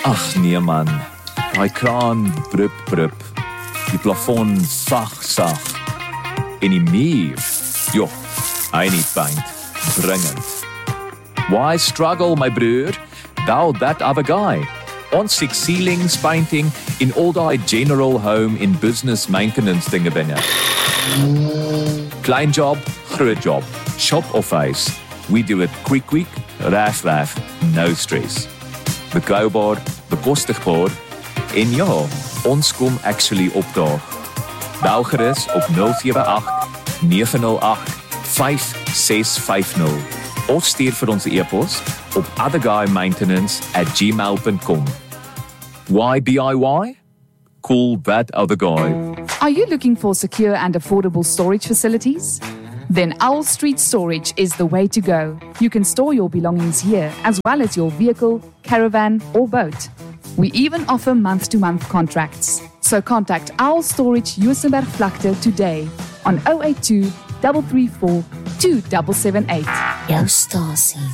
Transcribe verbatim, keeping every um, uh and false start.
Ag nee man, daai kraan brup brup, die plafon sag sag, en die muur, joh, hy nie paint, dringend. Why struggle my broer, thou that other guy? Ons six ceilings painting in all die general home in business maintenance dinge binne. Klein job, groot job, shop of face, we do it quick quick, raf raf, no stress. Betrouwbaar, bekostigbaar, en ja, ons kom actually opdaag. Bel gerus op nul sewe agt nege nul agt vyf ses vyf nul of stuur vir ons e-pos op otherguymaintenance at gmail dot com. Why D I Y? Call that other guy. Are you looking for secure and affordable storage facilities? Then Owl Street Storage is the way to go. You can store your belongings here as well as your vehicle, caravan or boat. We even offer month-to-month contracts. So contact Owl Storage Juisenberg Vlakte today on zero eight two, three three four, two seven seven eight. Jou stasie